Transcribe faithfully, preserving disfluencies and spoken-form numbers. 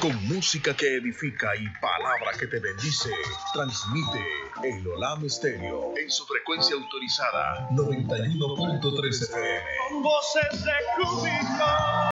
Con música que edifica y palabra que te bendice, transmite el Olam Stereo en su frecuencia autorizada noventa y uno punto tres F M. Con voces de júbilo.